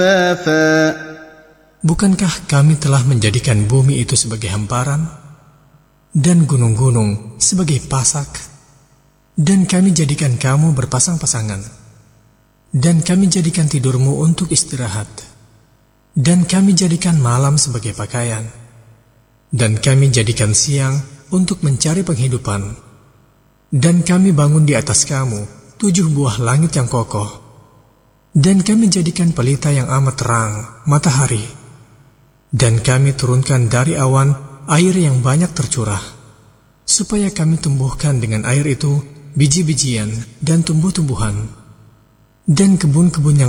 Bukankah kami telah menjadikan bumi itu sebagai hamparan, dan gunung-gunung sebagai pasak, dan kami jadikan kamu berpasang-pasangan, dan kami jadikan tidurmu untuk istirahat, dan kami jadikan malam sebagai pakaian, dan kami jadikan siang untuk mencari penghidupan, dan kami bangun di atas kamu 7 buah langit yang kokoh, dan kami jadikan pelita yang amat terang, matahari, dan kami turunkan dari awan air yang banyak tercurah, supaya kami tumbuhkan dengan air itu biji-bijian dan tumbuh-tumbuhan, dan kebun-kebun yang